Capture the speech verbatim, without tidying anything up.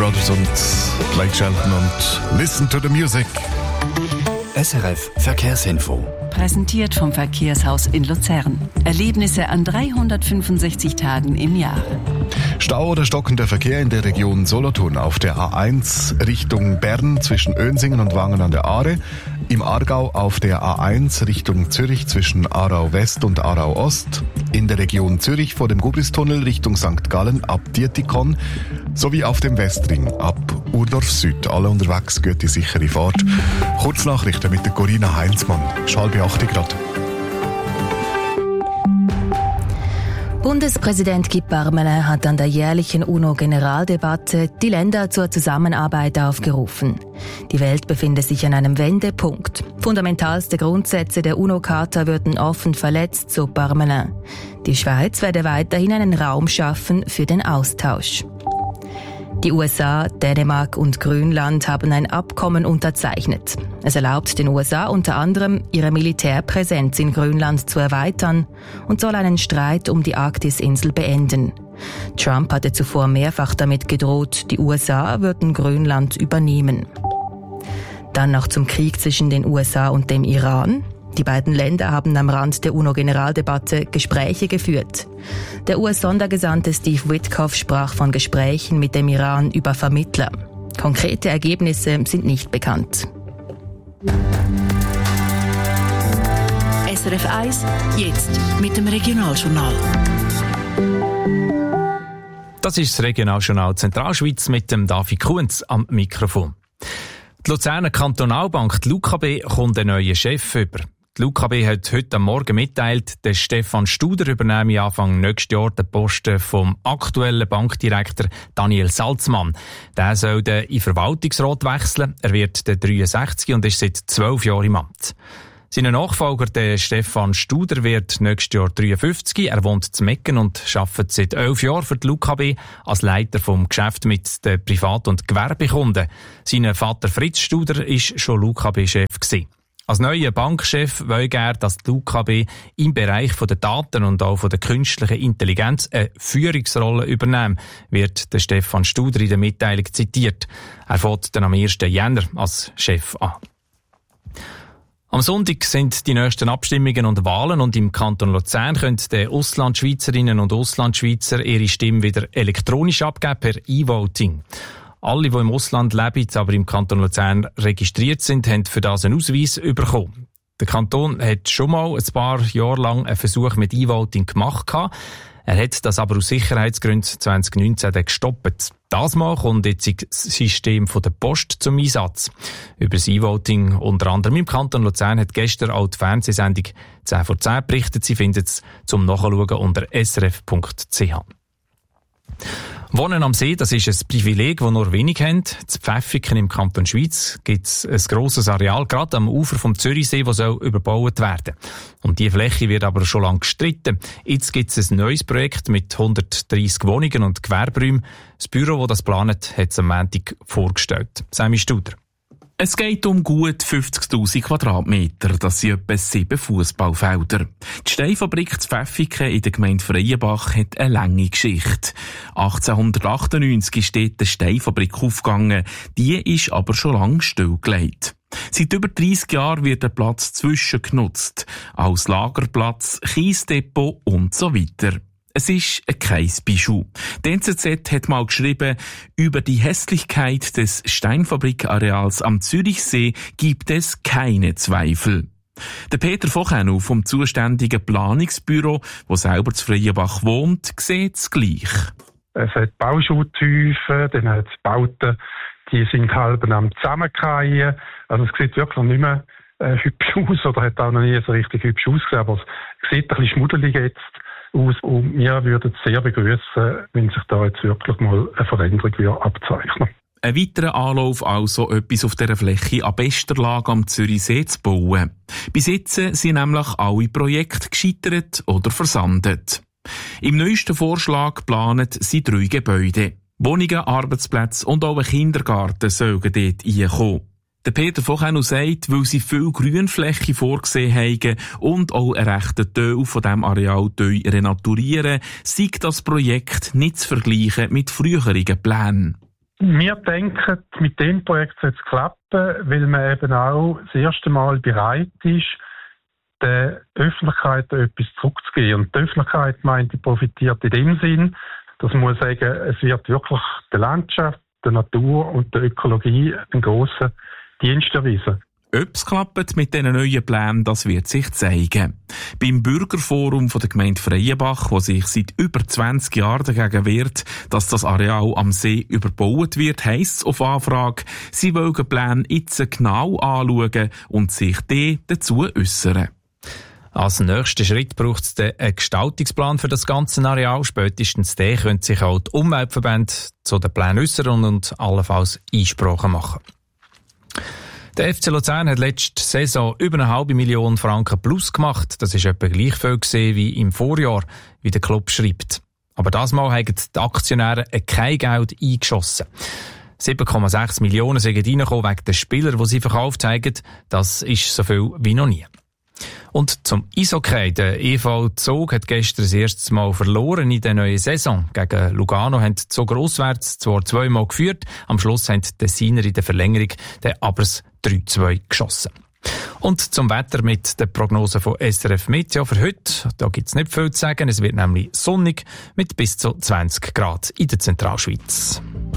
Brothers und Blake Shelton und Listen to the Music. S R F Verkehrsinfo. Präsentiert vom Verkehrshaus in Luzern. Erlebnisse an dreihundertfünfundsechzig Tagen im Jahr. Stau oder stockender Verkehr in der Region Solothurn auf der A eins Richtung Bern zwischen Önsingen und Wangen an der Aare. Im Aargau auf der A eins Richtung Zürich zwischen Aarau West und Aarau Ost. In der Region Zürich vor dem Gubristunnel Richtung Sankt Gallen ab Dietikon. Sowie auf dem Westring ab Urdorf Süd. Alle unterwegs, gute sichere Fahrt. Kurznachrichten mit der Corinna Heinzmann. Schalbe acht Grad. Bundespräsident Guy Parmelin hat an der jährlichen UNO-Generaldebatte die Länder zur Zusammenarbeit aufgerufen. Die Welt befinde sich an einem Wendepunkt. Fundamentalste Grundsätze der UNO-Charta würden offen verletzt, so Parmelin. Die Schweiz werde weiterhin einen Raum schaffen für den Austausch. Die U S A, Dänemark und Grönland haben ein Abkommen unterzeichnet. Es erlaubt den U S A unter anderem, ihre Militärpräsenz in Grönland zu erweitern und soll einen Streit um die Arktisinsel beenden. Trump hatte zuvor mehrfach damit gedroht, die U S A würden Grönland übernehmen. Dann noch zum Krieg zwischen den U S A und dem Iran. Die beiden Länder haben am Rand der UNO-Generaldebatte Gespräche geführt. Der U S-Sondergesandte Steve Witkoff sprach von Gesprächen mit dem Iran über Vermittler. Konkrete Ergebnisse sind nicht bekannt. S R F eins, jetzt mit dem Regionaljournal. Das ist das Regionaljournal Zentralschweiz mit dem David Kuhns am Mikrofon. Die Luzerner Kantonalbank, die L U K B, kommt einen neuen Chef über. Die L U K B hat heute am Morgen mitteilt, der Stefan Studer übernehme Anfang nächstes Jahr den Posten vom aktuellen Bankdirektor Daniel Salzmann. Der soll dann in den Verwaltungsrat wechseln. Er wird dann dreiundsechzig und ist seit zwölf Jahren im Amt. Sein Nachfolger, der Stefan Studer, wird nächstes Jahr dreiundfünfzig. Er wohnt in Mecken und arbeitet seit elf Jahren für die L U K B als Leiter vom Geschäft mit den Privat- und Gewerbekunden. Sein Vater Fritz Studer war schon L U K B-Chef. Als neuer Bankchef will er, dass die L U K B im Bereich der Daten und auch der künstlichen Intelligenz eine Führungsrolle übernehmen, wird der Stefan Studer in der Mitteilung zitiert. Er fängt dann am ersten Jänner als Chef an. Am Sonntag sind die nächsten Abstimmungen und Wahlen und im Kanton Luzern können die Auslandschweizerinnen und Auslandschweizer ihre Stimme wieder elektronisch abgeben per E-Voting. Alle, die im Ausland leben, aber im Kanton Luzern registriert sind, haben für das einen Ausweis bekommen. Der Kanton hat schon mal ein paar Jahre lang einen Versuch mit E-Voting gemacht. Er hat das aber aus Sicherheitsgründen zwanzig neunzehn gestoppt. Das Mal kommt jetzt das System von der Post zum Einsatz. Über das E-Voting unter anderem im Kanton Luzern hat gestern auch die Fernsehsendung zehn vor zehn berichtet. Sie finden es zum Nachschauen unter s r f punkt c h. Wohnen am See, das ist ein Privileg, das nur wenig haben. In Pfäffiken im Kanton Schweiz gibt es ein grosses Areal, gerade am Ufer vom Zürichsee, das soll überbaut werden. Um diese Fläche wird aber schon lange gestritten. Jetzt gibt es ein neues Projekt mit hundertdreissig Wohnungen und Gewerberäumen. Das Büro, das das plant, hat es am Montag vorgestellt. Sami Studer. Es geht um gut fünfzigtausend Quadratmeter, das sind etwa sieben Fußballfelder. Die Steinfabrik zu Pfäffiken in der Gemeinde Freienbach hat eine lange Geschichte. achtzehnhundertachtundneunzig ist dort eine Steinfabrik aufgegangen, die ist aber schon lange stillgelegt. Seit über dreissig Jahren wird der Platz zwischen genutzt, als Lagerplatz, Kiesdepot und so weiter. Es ist kein Bijou. Die N Z Z hat mal geschrieben, über die Hässlichkeit des Steinfabrikareals am Zürichsee gibt es keine Zweifel. Der Peter Vochenu vom zuständigen Planungsbüro, wo selber zu Freienbach wohnt, sieht es gleich. Es hat Bauschuttiefen, dann hat es Bauten, die sind halb am Zusammenfallen. Also es sieht wirklich nicht mehr äh, hübsch aus oder hat auch noch nie so richtig hübsch ausgesehen, aber es sieht ein bisschen schmuddelig jetzt aus und wir würden es sehr begrüßen, wenn sich da jetzt wirklich mal eine Veränderung abzeichnen. Ein weiterer Anlauf also, etwas auf dieser Fläche an bester Lage am Zürichsee zu bauen. Bis jetzt sind nämlich alle Projekte gescheitert oder versandet. Im neuesten Vorschlag planen sie drei Gebäude. Wohnungen, Arbeitsplätze und auch ein Kindergarten sollen dort reinkommen. Der Peter Vochenu sagt, weil sie viel Grünfläche vorgesehen haben und auch einen rechten Teil von diesem Areal renaturieren, sei das Projekt nicht zu vergleichen mit früheren Plänen. Wir denken, mit dem Projekt soll es klappen, weil man eben auch das erste Mal bereit ist, der Öffentlichkeit etwas zurückzugeben. Und die Öffentlichkeit, meint, die profitiert in dem Sinn, dass man sagen, es wird wirklich der Landschaft, der Natur und der Ökologie einen grossen Dienst erwiesen. Ob es klappt mit diesen neuen Plänen, das wird sich zeigen. Beim Bürgerforum von der Gemeinde Freienbach, das sich seit über zwanzig Jahren dagegen wehrt, dass das Areal am See überbaut wird, heisst es auf Anfrage, sie wollen den Plan jetzt genau anschauen und sich dann dazu äußern. Als nächsten Schritt braucht es einen Gestaltungsplan für das ganze Areal. Spätestens dann können sich auch die Umweltverbände zu den Plänen äußern und allenfalls Einsprachen machen. Der F C Luzern hat letzte Saison über eine halbe Million Franken plus gemacht. Das ist etwa gleich viel gewesen wie im Vorjahr, wie der Club schreibt. Aber das Mal haben die Aktionäre kein Geld eingeschossen. sieben Komma sechs Millionen sind reingekommen wegen der Spieler, die sie verkauft haben. Das ist so viel wie noch nie. Und zum Eishockey. Der E V Zug hat gestern das erste Mal verloren in der neuen Saison. Gegen Lugano haben die Zoger auswärts zwar zweimal geführt, am Schluss haben die Tessiner in der Verlängerung den Abers drei zwei geschossen. Und zum Wetter mit der Prognose von S R F Meteo für heute. Da gibt es nicht viel zu sagen. Es wird nämlich sonnig mit bis zu zwanzig Grad in der Zentralschweiz.